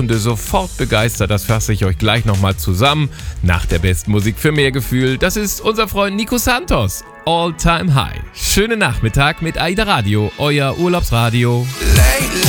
und sofort begeistert, das fasse ich euch gleich nochmal zusammen. Nach der besten Musik für mehr Gefühl, das ist unser Freund Nico Santos. All Time High. Schönen Nachmittag mit AIDA Radio, euer Urlaubsradio. Lately